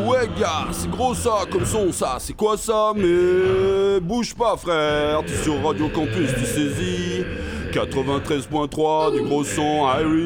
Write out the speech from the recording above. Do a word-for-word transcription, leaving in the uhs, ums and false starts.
ouais gars, c'est gros ça, comme son ça, c'est quoi ça? Mais bouge pas frère, t'es sur Radio Campus, tu saisis quatre-vingt-treize point trois du gros son, Irie.